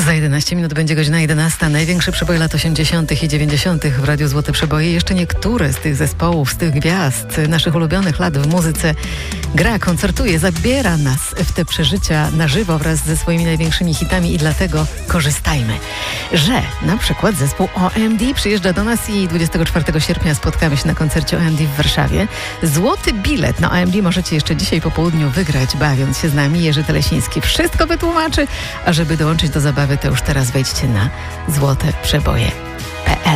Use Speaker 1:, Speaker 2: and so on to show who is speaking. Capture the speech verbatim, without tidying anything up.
Speaker 1: Za jedenaście minut będzie godzina jedenasta. Największy przebój lat osiemdziesiątych i dziewięćdziesiątych w Radiu Złote Przeboje. Jeszcze niektóre z tych zespołów, z tych gwiazd, naszych ulubionych lat w muzyce gra, koncertuje, zabiera nas w te przeżycia na żywo wraz ze swoimi największymi hitami i dlatego korzystajmy, że na przykład zespół O M D przyjeżdża do nas i dwudziestego czwartego sierpnia spotkamy się na koncercie O M D w Warszawie. Złoty bilet na O M D możecie jeszcze dzisiaj po południu wygrać, bawiąc się z nami. Jerzy Telesiński wszystko wytłumaczy, a żeby dołączyć do zabawy, to już teraz wejdźcie na złote przeboje kropka p l.